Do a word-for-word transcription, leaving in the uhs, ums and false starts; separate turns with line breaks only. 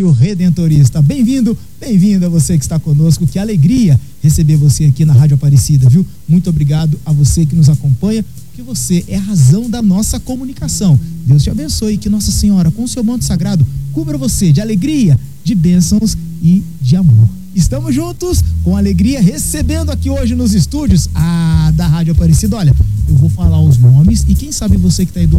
o Redentorista. Bem-vindo, bem-vindo a você que está conosco, que alegria receber você aqui na Rádio Aparecida, viu? Muito obrigado a você que nos acompanha, porque você é a razão da nossa comunicação. Deus te abençoe, que Nossa Senhora, com o seu manto sagrado, cubra você de alegria, de bênçãos e de amor. Estamos juntos, com alegria, recebendo aqui hoje nos estúdios a da Rádio Aparecida. Olha, eu vou falar os nomes e quem sabe você que está aí do